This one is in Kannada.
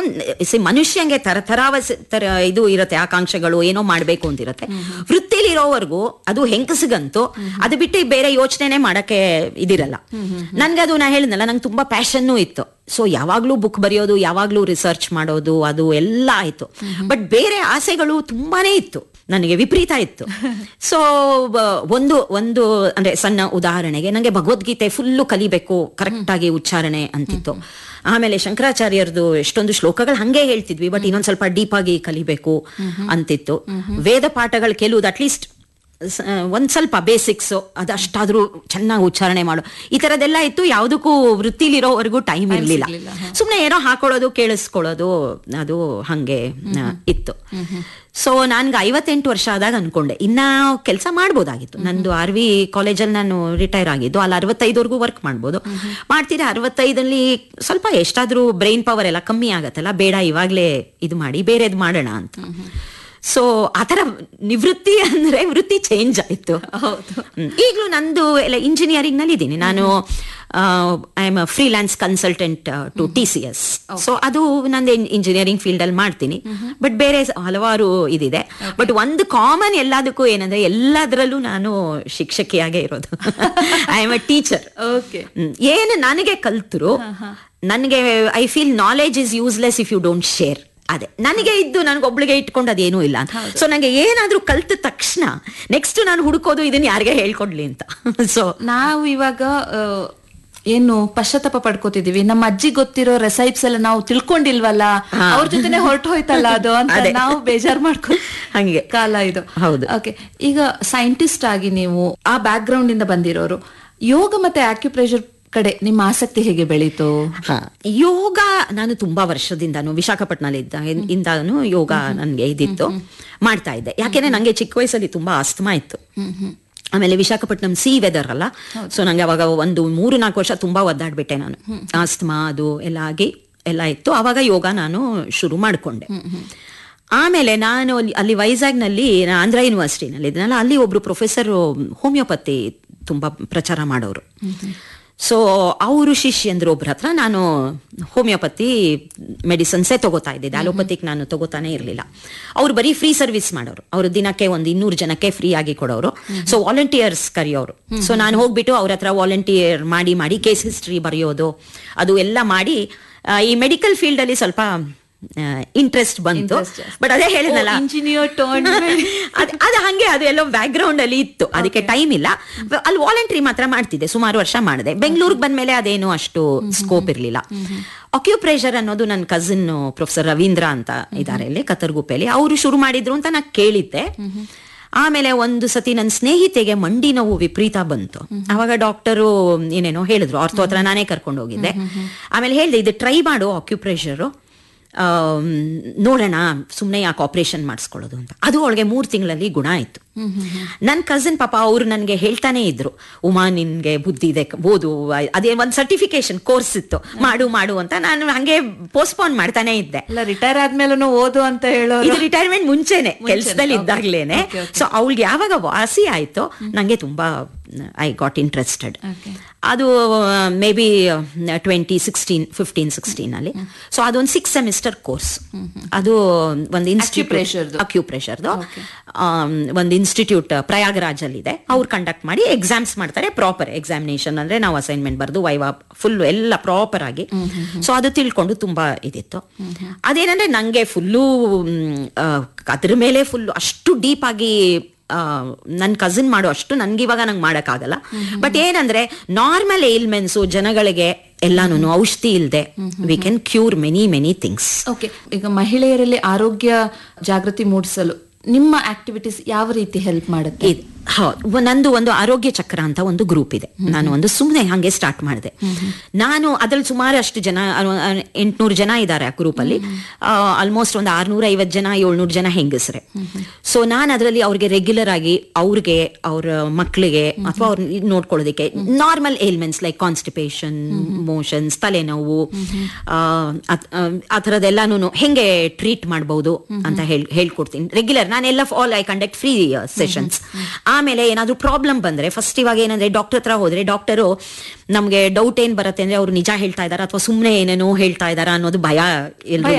ಮನುಷ್ಯಂಗೆ ತರ ಇದು ಇರುತ್ತೆ, ಆಕಾಂಕ್ಷೆಗಳು, ಏನೋ ಮಾಡ್ಬೇಕು ಅಂತಿರತ್ತೆ. ವೃತ್ತಿಲಿರೋವರೆಗೂ ಅದು ಹೆಂಗಸಿಗಂತೂ ಅದು ಬಿಟ್ಟು ಬೇರೆ ಯೋಚನೆ ಮಾಡಕ್ಕೆ ಇದಿರಲ್ಲ. ನನ್ಗದು ನಾ ಹೇಳಿದ್ನಲ್ಲ, ನಂಗೆ ತುಂಬಾ ಪ್ಯಾಷನ್ನೂ ಇತ್ತು. ಸೊ ಯಾವಾಗ್ಲೂ ಬುಕ್ ಬರೆಯೋದು, ಯಾವಾಗ್ಲೂ ರಿಸರ್ಚ್ ಮಾಡೋದು, ಅದು ಎಲ್ಲ ಆಯ್ತು. ಬಟ್ ಬೇರೆ ಆಸೆಗಳು ತುಂಬಾನೇ ಇತ್ತು, ನನಗೆ ವಿಪರೀತ ಇತ್ತು. ಸೊ ಒಂದು ಅಂದ್ರೆ ಸಣ್ಣ ಉದಾಹರಣೆಗೆ, ನನಗೆ ಭಗವದ್ಗೀತೆ ಫುಲ್ಲು ಕಲಿಬೇಕು, ಕರೆಕ್ಟ್ ಆಗಿ ಉಚ್ಚಾರಣೆ ಅಂತಿತ್ತು. ಆಮೇಲೆ ಶಂಕರಾಚಾರ್ಯರದು ಎಷ್ಟೊಂದು ಶ್ಲೋಕಗಳು ಹಂಗೆ ಹೇಳ್ತಿದ್ವಿ, ಬಟ್ ಇನ್ನೊಂದ್ ಸ್ವಲ್ಪ ಡೀಪ್ ಆಗಿ ಕಲಿಬೇಕು ಅಂತಿತ್ತು. ವೇದ ಪಾಠಗಳು ಕೆಲವುದು ಅಟ್ಲೀಸ್ಟ್ ಒಂದ್ ಸ್ವಲ್ಪ ಬೇಸಿಕ್ಸ್ ಅದಷ್ಟಾದ್ರೂ ಚೆನ್ನಾಗಿ ಉಚ್ಚಾರಣೆ ಮಾಡು, ಈ ತರದೆಲ್ಲ ಇತ್ತು. ಯಾವ್ದಕ್ಕೂ ವೃತ್ತಿಲಿರೋವರೆಗೂ ಟೈಮ್ ಇರ್ಲಿಲ್ಲ. ಸುಮ್ನೆ ಏನೋ ಹಾಕೊಳ್ಳೋದು, ಕೇಳಿಸ್ಕೊಳ್ಳೋದು, ಅದು ಹಂಗೆ ಇತ್ತು. ಸೊ ನನ್ಗೆ 58 ವರ್ಷ ಆದಾಗ ಅನ್ಕೊಂಡೆ ಇನ್ನ ಕೆಲಸ ಮಾಡ್ಬೋದಾಗಿತ್ತು. ನಂದು RV ಕಾಲೇಜಲ್ಲಿ ನಾನು ರಿಟೈರ್ ಆಗಿದ್ದು, ಅಲ್ಲಿ 65ವರೆಗೂ ವರ್ಕ್ ಮಾಡ್ಬೋದು. ಮಾಡ್ತೀರಾ 65ಅಲ್ಲಿ ಸ್ವಲ್ಪ ಎಷ್ಟಾದ್ರೂ ಬ್ರೈನ್ ಪವರ್ ಎಲ್ಲ ಕಮ್ಮಿ ಆಗತ್ತಲ್ಲ, ಬೇಡ ಇವಾಗ್ಲೇ ಇದು ಮಾಡಿ ಬೇರೆದ್ ಮಾಡೋಣ ಅಂತ. ಸೊ ಆತರ ನಿವೃತ್ತಿ ಅಂದ್ರೆ ವೃತ್ತಿ ಚೇಂಜ್ ಆಯ್ತು. ಈಗಲೂ ನಂದು ಎಲ್ಲ ಇಂಜಿನಿಯರಿಂಗ್ ನಲ್ಲಿ ಇದ್ದೀನಿ ನಾನು. I am freelance consultant to TCS. So ಅದು ನಂದು ಇಂಜಿನಿಯರಿಂಗ್ ಫೀಲ್ಡ್ ಅಲ್ಲಿ ಮಾಡ್ತೀನಿ. ಬಟ್ ಬೇರೆ ಹಲವಾರು ಇದಿದೆ. ಬಟ್ ಒಂದು ಕಾಮನ್ ಎಲ್ಲದಕ್ಕೂ ಏನಂದ್ರೆ, ಎಲ್ಲದರಲ್ಲೂ ನಾನು ಶಿಕ್ಷಕಿಯಾಗೇ ಇರೋದು. I am a teacher. ಏನು ನನಗೆ ಕಲ್ತರು, ನನಗೆ I feel knowledge is useless if you don't share. ಅದೇ ನನಗೆ ಇದ್ದು ನನಗೊಬ್ಳಿಗೆ ಇಟ್ಕೊಂಡು ಅದೇನೂ ಇಲ್ಲ. ಸೊ ನಂಗೆ ಏನಾದ್ರೂ ಕಲ್ತ ತಕ್ಷಣ ನೆಕ್ಸ್ಟ್ ನಾನು ಹುಡುಕೋದು ಇದನ್ನ ಯಾರಿಗೆ ಹೇಳ್ಕೊಡ್ಲಿ ಅಂತ. ಸೊ ನಾವು ಇವಾಗ ಏನು ಪಶ್ಚಾತ್ತಾಪ ಪಡ್ಕೋತಿದೀವಿ, ನಮ್ಮ ಅಜ್ಜಿ ಗೊತ್ತಿರೋ ರೆಸೈಪ್ಸ್ ಎಲ್ಲ ನಾವು ತಿಳ್ಕೊಂಡಿಲ್ವಲ್ಲ, ಅವ್ರ ಜೊತೆನೆ ಹೊರಟು ಹೋಯ್ತಲ್ಲ ಅದು ಅಂತ ನಾವು ಬೇಜಾರ್ ಮಾಡ್ಕೊ ಹಂಗೆ ಕಾಲ ಇದು. ಹೌದು. ಓಕೆ, ಈಗ ಸೈಂಟಿಸ್ಟ್ ಆಗಿ ನೀವು ಆ ಬ್ಯಾಕ್ ಗ್ರೌಂಡ್ ಇಂದ ಬಂದಿರೋರು, ಯೋಗ ಮತ್ತೆ ಆಕ್ಯುಪ್ರೆಷರ್ ಕಡೆ ನಿಮ್ಮ ಆಸಕ್ತಿ ಹೇಗೆ ಬೆಳೀತು? ಯೋಗ ನಾನು ತುಂಬಾ ವರ್ಷದಿಂದಾನು ವಿಶಾಖಪಟ್ಟಣದಲ್ಲಿ ಇಂದಾನು ಯೋಗ ನನ್ಗೆ ಇದಿತ್ತು, ಮಾಡ್ತಾ ಇದ್ದೆ. ಯಾಕೆಂದ್ರೆ ನಂಗೆ ಚಿಕ್ಕ ವಯಸ್ಸಲ್ಲಿ ತುಂಬಾ ಆಸ್ತಮಾ ಇತ್ತು. ಆಮೇಲೆ ವಿಶಾಖಪಟ್ಟಣಂ ವೆದರ್ ಅಲ್ಲ, ಸೊ ನಂಗೆ ಅವಾಗ ಒಂದು 3-4 ವರ್ಷ ತುಂಬಾ ಒದ್ದಾಡ್ಬಿಟ್ಟೆ ನಾನು. ಆಸ್ತಮಾ ಅದು ಎಲ್ಲ ಆಗಿ ಎಲ್ಲ ಇತ್ತು. ಅವಾಗ ಯೋಗ ನಾನು ಶುರು ಮಾಡ್ಕೊಂಡೆ. ಆಮೇಲೆ ನಾನು ಅಲ್ಲಿ ವೈಜಾಗ್ನಲ್ಲಿ ಆಂಧ್ರ ಯೂನಿವರ್ಸಿಟಿನಲ್ಲಿ ಇದ್ನಲ್ಲ, ಅಲ್ಲಿ ಒಬ್ರು ಪ್ರೊಫೆಸರ್ ಹೋಮಿಯೋಪತಿ ತುಂಬಾ ಪ್ರಚಾರ ಮಾಡೋರು. ಸೊ ಅವರು ಶಿಷ್ಯಂದ್ರು ಒಬ್ರ ಹತ್ರ ನಾನು ಹೋಮಿಯೋಪತಿ ಮೆಡಿಸಿನ್ಸೇ ತಗೋತಾ ಇದ್ದಿದ್ದೆ, ಅಲೋಪತಿಕ್ ನಾನು ತಗೋತಾನೆ ಇರಲಿಲ್ಲ. ಅವ್ರು ಬರೀ ಫ್ರೀ ಸರ್ವಿಸ್ ಮಾಡೋರು, ಅವರು ದಿನಕ್ಕೆ 200 ಜನಕ್ಕೆ ಫ್ರೀ ಆಗಿ ಕೊಡೋರು. So volunteers ಕರೆಯೋರು. ಸೊ ನಾನು ಹೋಗ್ಬಿಟ್ಟು ಅವ್ರ ಹತ್ರ ವಾಲಂಟಿಯರ್ ಮಾಡಿ ಕೇಸ್ ಹಿಸ್ಟ್ರಿ ಬರೆಯೋದು, ಅದು ಎಲ್ಲ ಮಾಡಿ ಈ ಮೆಡಿಕಲ್ ಫೀಲ್ಡ್ ಅಲ್ಲಿ ಸ್ವಲ್ಪ ಇಂಟ್ರೆಸ್ಟ್ ಬಂತು. ಬಟ್ ಅದೇ ಹೇಳಿದ್ನಲ್ಲ, ಇಂಜಿನಿಯರ್ ಅದು ಹಂಗೆ ಅದು ಎಲ್ಲೋ ಬ್ಯಾಕ್ ಗ್ರೌಂಡ್ ಅಲ್ಲಿ ಇತ್ತು, ಅದಕ್ಕೆ ಟೈಮ್ ಇಲ್ಲ. ಅಲ್ಲಿ ವಾಲಂಟ್ರಿ ಮಾತ್ರ ಮಾಡ್ತಿದ್ದೆ, ಸುಮಾರು ವರ್ಷ ಮಾಡಿದೆ. ಬೆಂಗಳೂರಿಗೆ ಬಂದ್ಮೇಲೆ ಅದೇನು ಅಷ್ಟು ಸ್ಕೋಪ್ ಇರ್ಲಿಲ್ಲ. ಆಕ್ಯುಪ್ರೆಷರ್ ಅನ್ನೋದು ನನ್ನ ಕಸಿನ್ ಪ್ರೊಫೆಸರ್ ರವೀಂದ್ರ ಅಂತ ಇದ್ದಾರೆ ಇಲ್ಲಿ ಕತ್ತರ್ಗುಪ್ಪೆಯಲ್ಲಿ, ಅವರು ಶುರು ಮಾಡಿದ್ರು ಅಂತ ನಾ ಕೇಳಿದ್ದೆ. ಆಮೇಲೆ ಒಂದು ಸತಿ ನನ್ನ ಸ್ನೇಹಿತೆಗೆ ಮಂಡಿ ನೋವು ವಿಪರೀತ ಬಂತು. ಅವಾಗ ಡಾಕ್ಟರು ಏನೇನೋ ಹೇಳಿದ್ರು, ಆರ್ಥೋ ಹತ್ರ ನಾನೇ ಕರ್ಕೊಂಡು ಹೋಗಿದ್ದೆ. ಆಮೇಲೆ ಹೇಳಿದೆ, ಇದು ಟ್ರೈ ಮಾಡು ಆಕ್ಯುಪ್ರೆಷರು, ನೋಡೋಣ ಸುಮ್ಮನೆ ಯಾಕೆ ಆಪರೇಷನ್ ಮಾಡಿಸ್ಕೊಳ್ಳೋದು ಅಂತ. ಅದು ಅವಳಿಗೆ 3 ತಿಂಗಳಲ್ಲಿ ಗುಣ ಆಯ್ತು. ನನ್ನ ಕಸಿನ್ ಪಾಪ ಅವ್ರು ನನಗೆ ಹೇಳ್ತಾನೆ ಇದ್ರು, ಉಮಾ ನಿನ್ಗೆ ಬುದ್ಧಿ ಇದೆ, ಓದು, ಅದೇ ಒಂದು ಸರ್ಟಿಫಿಕೇಶನ್ ಕೋರ್ಸ್ ಇತ್ತು, ಮಾಡು ಅಂತ. ನಾನು ಹಂಗೆ ಪೋಸ್ಟ್ಪೋನ್ ಮಾಡ್ತಾನೆ ಇದ್ದೆ. ರಿಟೈರ್ ಆದ್ಮೇಲೆ ಓದು ಅಂತ ಹೇಳೋ, ಇದು ರಿಟೈರ್ಮೆಂಟ್ ಮುಂಚೆನೆ, ಕೆಲ್ಸದಲ್ಲಿ ಇದ್ದಾಗ್ಲೇನೆ. ಸೊ ಅವಳಿಗೆ ಯಾವಾಗ ವಾಸಿ ಆಯ್ತು, ನಂಗೆ ತುಂಬಾ ಐ ಗಾಟ್ ಇಂಟ್ರೆಸ್ಟೆಡ್. ಅದು ಮೇ ಬಿ 2015-16 ಅಲ್ಲಿ. ಸೊ ಅದೊಂದು 6 ಸೆಮಿಸ್ಟರ್ ಕೋರ್ಸ್. ಅದು ಒಂದು ಅಕ್ಯುಪ್ರೆಷರ್ದು ಒಂದು ಇನ್ಸ್ಟಿಟ್ಯೂಟ್ ಪ್ರಯಾಗ್ರಾಜ್ ಅಲ್ಲಿ ಇದೆ. ಅವ್ರು ಕಂಡಕ್ಟ್ ಮಾಡಿ ಎಕ್ಸಾಮ್ಸ್ ಮಾಡ್ತಾರೆ, ಪ್ರಾಪರ್ ಎಕ್ಸಾಮಿನೇಷನ್, ಅಂದ್ರೆ ನಾವು ಅಸೈನ್ಮೆಂಟ್ ಬರ್ದು ವೈವಾ ಫುಲ್ ಎಲ್ಲ ಪ್ರಾಪರ್ ಆಗಿ. ಸೊ ಅದು ತಿಳ್ಕೊಂಡು ತುಂಬಾ ಇದಿತ್ತು. ಅದೇನಂದ್ರೆ ನಂಗೆ ಫುಲ್ಲು ಅದ್ರ ಮೇಲೆ ಫುಲ್ ಅಷ್ಟು ಡೀಪ್ ಆಗಿ ನನ್ ಕಸಿನ್ ಮಾಡೋ ಅಷ್ಟು ನನ್ಗಿವಾಗ ನಂಗೆ ಮಾಡಕ್ಕಾಗಲ್ಲ. ಬಟ್ ಏನಂದ್ರೆ ನಾರ್ಮಲ್ ಏಲ್ಮೆಂಟ್ಸ್ ಜನಗಳಿಗೆ ಎಲ್ಲಾನು ಔಷಧಿ ಇಲ್ಲದೆ we can cure many things. Okay, ಈಗ ಮಹಿಳೆಯರಲ್ಲಿ ಆರೋಗ್ಯ ಜಾಗೃತಿ ಮೂಡಿಸಲು ನಿಮ್ಮ ಆಕ್ಟಿವಿಟೀಸ್ ಯಾವ ರೀತಿ ಹೆಲ್ಪ್ ಮಾಡುತ್ತೆ? ನಂದು ಒಂದು ಆರೋಗ್ಯ ಚಕ್ರ ಅಂತ ಒಂದು ಗ್ರೂಪ್ ಇದೆ. ನಾನು ಒಂದು ಸುಮ್ಮನೆ ಹಂಗೆ ಸ್ಟಾರ್ಟ್ ಮಾಡಿದೆ. ನಾನು ಅದ್ರಲ್ಲಿ ಸುಮಾರು ಅಷ್ಟು ಜನ 800 ಜನ ಇದ್ದಾರೆ ಆ ಗ್ರೂಪ್ ಅಲ್ಲಿ. ಆಲ್ಮೋಸ್ಟ್ ಒಂದು 650 ಜನ 700 ಜನ ಹೆಂಗಸ್ರೆ. ಸೊ ನಾನು ಅದರಲ್ಲಿ ಅವ್ರಿಗೆ ರೆಗ್ಯುಲರ್ ಆಗಿ ಅವ್ರಿಗೆ ಅವ್ರ ಮಕ್ಕಳಿಗೆ ಅಥವಾ ಅವ್ರ ನೋಡ್ಕೊಳ್ಳೋದಕ್ಕೆ normal ailments like constipation, motions, ತಲೆನೋವು, ಆ ಥರದ್ದೆಲ್ಲಾನು ಹೆಂಗೆ ಟ್ರೀಟ್ ಮಾಡಬಹುದು ಅಂತ ಹೇಳ್ಕೊಡ್ತೀನಿ ರೆಗ್ಯುಲರ್. ನಾನೆಲ್ಲ all I conduct free sessions. ಆಮೇಲೆ ಏನಾದ್ರೂ ಪ್ರಾಬ್ಲಮ್ ಬಂದ್ರೆ ಫಸ್ಟ್ ಇವಾಗ ಏನಂದ್ರೆ ಡಾಕ್ಟರ್ ಹತ್ರ ಹೋದ್ರೆ ಡಾಕ್ಟರು ನಮ್ಗೆ ಡೌಟ್ ಏನ್ ಬರುತ್ತೆ ಅಂದ್ರೆ ಅವ್ರು ನಿಜ ಹೇಳ್ತಾ ಇದಾರ ಅಥವಾ ಸುಮ್ನೆ ಏನೇನೋ ಹೇಳ್ತಾ ಇದಾರ ಅನ್ನೋದು ಭಯ